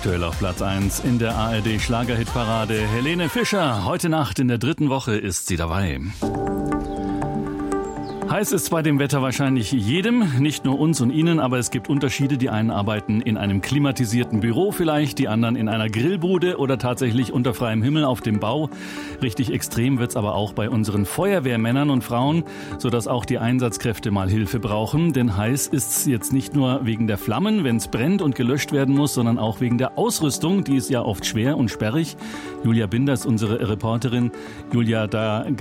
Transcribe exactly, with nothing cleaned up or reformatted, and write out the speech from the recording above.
Aktuell auf Platz eins in der A R D Schlagerhitparade. Helene Fischer, heute Nacht in der dritten Woche ist sie dabei. Heiß ist bei dem Wetter wahrscheinlich jedem, nicht nur uns und Ihnen, aber es gibt Unterschiede. Die einen arbeiten in einem klimatisierten Büro vielleicht, die anderen in einer Grillbude oder tatsächlich unter freiem Himmel auf dem Bau. Richtig extrem wird's aber auch bei unseren Feuerwehrmännern und Frauen, sodass auch die Einsatzkräfte mal Hilfe brauchen. Denn heiß ist's jetzt nicht nur wegen der Flammen, wenn's brennt und gelöscht werden muss, sondern auch wegen der Ausrüstung. Die ist ja oft schwer und sperrig. Julia Binder ist unsere Reporterin. Julia, da